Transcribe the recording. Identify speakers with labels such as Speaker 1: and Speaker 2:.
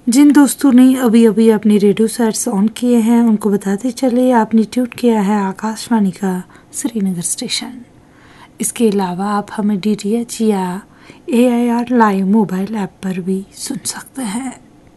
Speaker 1: जिन दोस्तों ने अभी अभी अपने रेडियो सेट्स ऑन किए हैं उनको बताते चले आपने ट्यून किया है आकाशवाणी का श्रीनगर स्टेशन। इसके अलावा आप हमें DTH या AIR लाइव मोबाइल ऐप पर भी सुन सकते हैं।